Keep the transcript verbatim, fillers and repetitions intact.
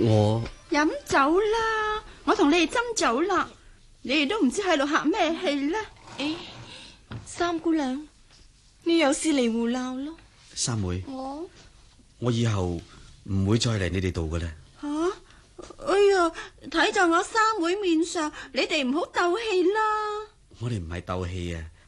我飲酒啦，我同你哋斟酒啦，你哋都唔知喺度客咩氣呢？ 誒，三姑娘，你有事嚟胡鬧咯？ 三妹， 我我以後唔會再嚟你哋度嘅啦。 吓、啊，哎呀，睇在我三妹面上，你哋唔好鬥氣啦。 我哋唔係鬥氣啊，